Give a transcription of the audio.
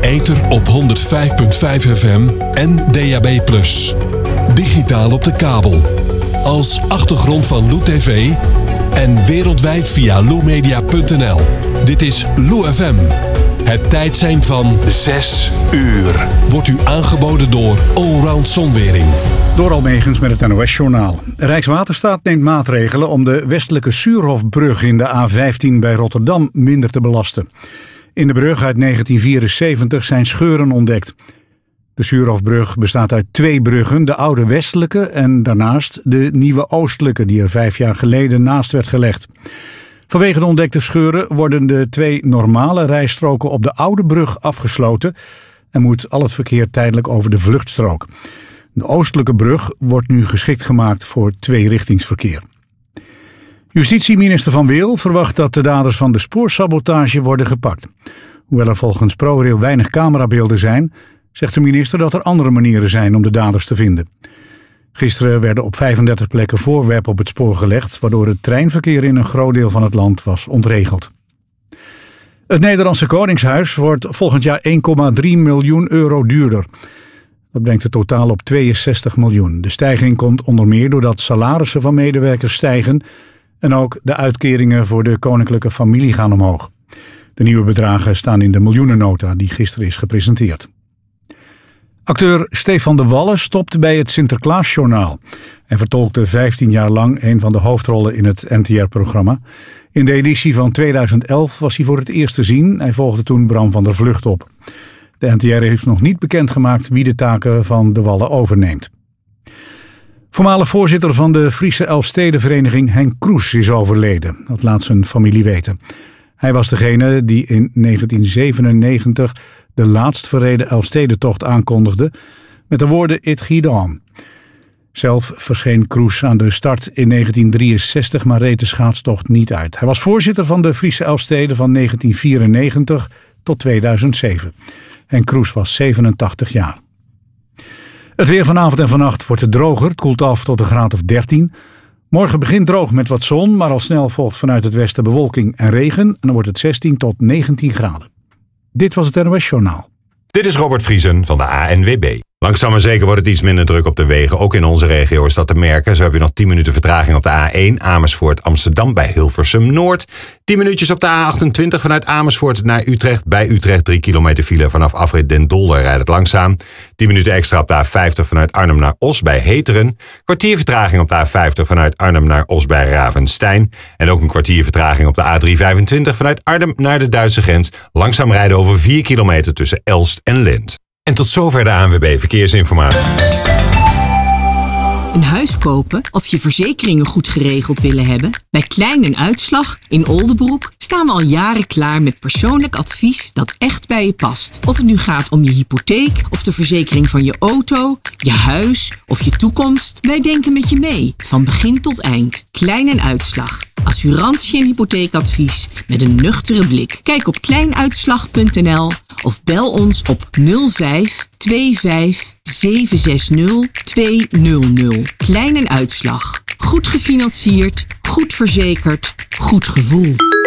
ether op 105.5 FM en DAB+. Digitaal op de kabel. Als achtergrond van Lou TV en wereldwijd via loumedia.nl. Dit is Lou FM. Het tijdsein van 6 uur. Wordt u aangeboden door Allround Zonwering. Door Almegens met het NOS-journaal. Rijkswaterstaat neemt maatregelen om de westelijke Suurhofbrug in de A15 bij Rotterdam minder te belasten. In de brug uit 1974 zijn scheuren ontdekt. De Suurhofbrug bestaat uit 2 bruggen, de oude westelijke en daarnaast de nieuwe oostelijke die er 5 jaar geleden naast werd gelegd. Vanwege de ontdekte scheuren worden de 2 normale rijstroken op de oude brug afgesloten en moet al het verkeer tijdelijk over de vluchtstrook. De oostelijke brug wordt nu geschikt gemaakt voor 2-richtingsverkeer. Justitieminister Van Wil verwacht dat de daders van de spoorsabotage worden gepakt. Hoewel er volgens ProRail weinig camerabeelden zijn, zegt de minister dat er andere manieren zijn om de daders te vinden. Gisteren werden op 35 plekken voorwerpen op het spoor gelegd, waardoor het treinverkeer in een groot deel van het land was ontregeld. Het Nederlandse Koningshuis wordt volgend jaar 1,3 miljoen euro duurder. Dat brengt het totaal op 62 miljoen. De stijging komt onder meer doordat salarissen van medewerkers stijgen en ook de uitkeringen voor de koninklijke familie gaan omhoog. De nieuwe bedragen staan in de miljoenennota die gisteren is gepresenteerd. Acteur Stefan de Wallen stopt bij het Sinterklaasjournaal en vertolkte 15 jaar lang een van de hoofdrollen in het NTR-programma. In de editie van 2011 was hij voor het eerst te zien. Hij volgde toen Bram van der Vlugt op. De NTR heeft nog niet bekendgemaakt wie de taken van de Wallen overneemt. Voormalig voorzitter van de Friese Elfstedenvereniging Henk Kroes is overleden. Dat laat zijn familie weten. Hij was degene die in 1997 de laatst verreden Elfstedentocht aankondigde met de woorden It Geht On. Zelf verscheen Kroes aan de start in 1963, maar reed de schaatstocht niet uit. Hij was voorzitter van de Friese Elfsteden van 1994 tot 2007. En Kroes was 87 jaar. Het weer vanavond en vannacht wordt het droger. Het koelt af tot een graad of 13. Morgen begint droog met wat zon, maar al snel volgt vanuit het westen bewolking en regen. En dan wordt het 16 tot 19 graden. Dit was het NOS Journaal. Dit is Robert Vriesen van de ANWB. Langzaam maar zeker wordt het iets minder druk op de wegen. Ook in onze regio is dat te merken. Zo heb je nog 10 minuten vertraging op de A1 Amersfoort Amsterdam bij Hilversum Noord. 10 minuutjes op de A28 vanuit Amersfoort naar Utrecht. Bij Utrecht 3 kilometer file vanaf afrit Den Dolder rijdt het langzaam. 10 minuten extra op de A50 vanuit Arnhem naar Os bij Heteren. Kwartier vertraging op de A50 vanuit Arnhem naar Os bij Ravenstein. En ook een kwartier vertraging op de A325 vanuit Arnhem naar de Duitse grens. Langzaam rijden over 4 kilometer tussen Elst en Lent. En tot zover de ANWB Verkeersinformatie. Een huis kopen of je verzekeringen goed geregeld willen hebben? Bij Klein & Uitslag in Oldebroek staan we al jaren klaar met persoonlijk advies dat echt bij je past. Of het nu gaat om je hypotheek of de verzekering van je auto, je huis of je toekomst. Wij denken met je mee, van begin tot eind. Klein & Uitslag. Assurantie en hypotheekadvies met een nuchtere blik. Kijk op kleinuitslag.nl of bel ons op 05 25 760 200. Klein & Uitslag. Goed gefinancierd, goed verzekerd, goed gevoel.